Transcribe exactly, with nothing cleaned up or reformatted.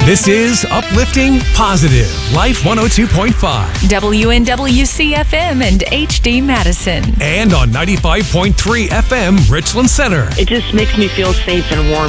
This is Uplifting Positive, Life one oh two point five. W N W C F M and H D Madison. And on ninety-five point three F M, Richland Center. It just makes me feel safe and warm.